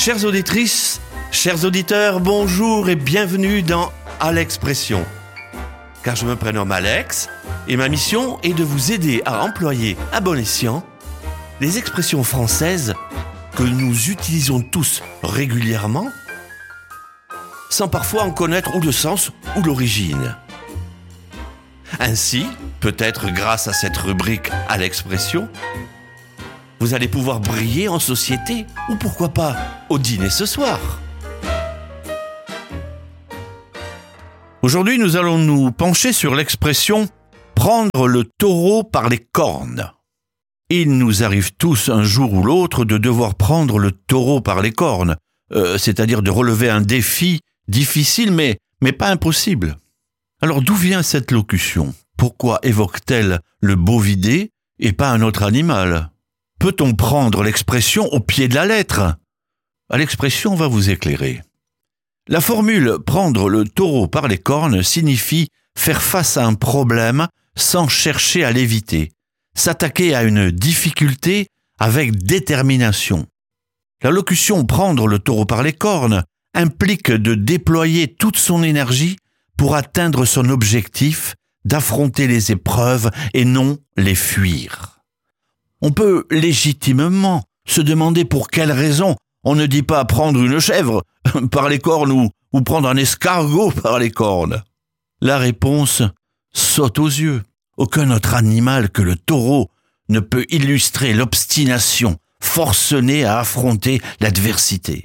Chères auditrices, chers auditeurs, bonjour et bienvenue dans À l'Expression. Car je me prénomme Alex et ma mission est de vous aider à employer à bon escient les expressions françaises que nous utilisons tous régulièrement sans parfois en connaître ou le sens ou l'origine. Ainsi, peut-être grâce à cette rubrique À l'Expression, vous allez pouvoir briller en société ou pourquoi pas au dîner ce soir. Aujourd'hui, nous allons nous pencher sur l'expression « prendre le taureau par les cornes ». Il nous arrive tous un jour ou l'autre de devoir prendre le taureau par les cornes, c'est-à-dire de relever un défi difficile mais pas impossible. Alors d'où vient cette locution ? Pourquoi évoque-t-elle le bovidé et pas un autre animal ? Peut-on prendre l'expression au pied de la lettre ? À l'expression, on va vous éclairer. La formule « prendre le taureau par les cornes » signifie faire face à un problème sans chercher à l'éviter, s'attaquer à une difficulté avec détermination. La locution « prendre le taureau par les cornes » implique de déployer toute son énergie pour atteindre son objectif, d'affronter les épreuves et non les fuir. On peut légitimement se demander pour quelle raison on ne dit pas prendre une chèvre par les cornes ou prendre un escargot par les cornes. La réponse saute aux yeux. Aucun autre animal que le taureau ne peut illustrer l'obstination forcenée à affronter l'adversité.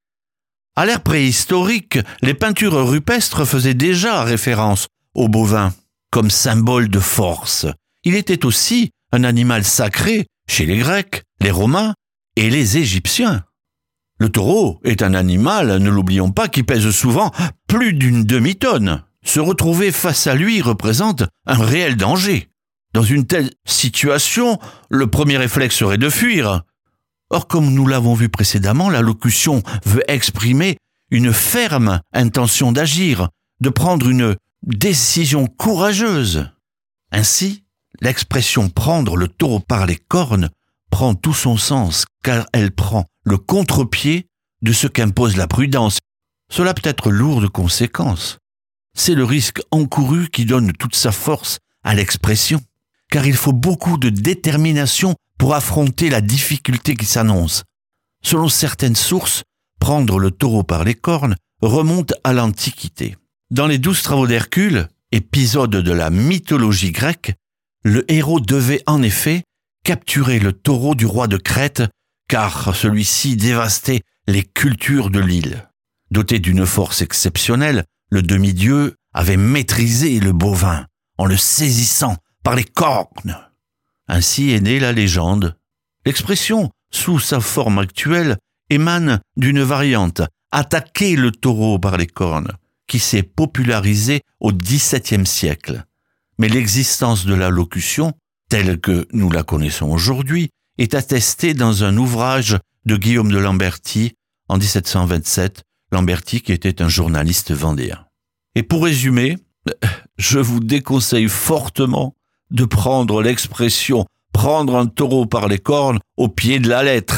À l'ère préhistorique, les peintures rupestres faisaient déjà référence au bovin comme symbole de force. Il était aussi un animal sacré chez les Grecs, les Romains et les Égyptiens. Le taureau est un animal, ne l'oublions pas, qui pèse souvent plus d'une demi-tonne. Se retrouver face à lui représente un réel danger. Dans une telle situation, le premier réflexe serait de fuir. Or, comme nous l'avons vu précédemment, la locution veut exprimer une ferme intention d'agir, de prendre une décision courageuse. Ainsi, l'expression « prendre le taureau par les cornes » prend tout son sens car elle prend le contre-pied de ce qu'impose la prudence. Cela peut être lourd de conséquences. C'est le risque encouru qui donne toute sa force à l'expression, car il faut beaucoup de détermination pour affronter la difficulté qui s'annonce. Selon certaines sources, prendre le taureau par les cornes remonte à l'Antiquité. Dans les 12 travaux d'Hercule, épisode de la mythologie grecque, le héros devait en effet capturer le taureau du roi de Crète, car celui-ci dévastait les cultures de l'île. Doté d'une force exceptionnelle, le demi-dieu avait maîtrisé le bovin en le saisissant par les cornes. Ainsi est née la légende. L'expression, sous sa forme actuelle, émane d'une variante, attaquer le taureau par les cornes, qui s'est popularisée au XVIIe siècle. Mais l'existence de la locution, telle que nous la connaissons aujourd'hui, est attestée dans un ouvrage de Guillaume de Lamberty en 1727, Lamberty qui était un journaliste vendéen. Et pour résumer, je vous déconseille fortement de prendre l'expression « prendre un taureau par les cornes » au pied de la lettre,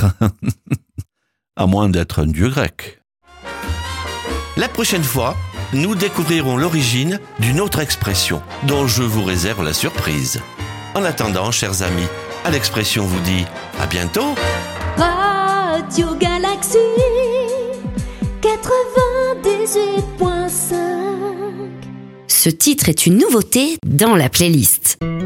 à moins d'être un dieu grec. La prochaine fois, nous découvrirons l'origine d'une autre expression, dont je vous réserve la surprise. En attendant, chers amis, À l'Expression vous dit à bientôt. Radio Galaxie 98.5. Ce titre est une nouveauté dans la playlist.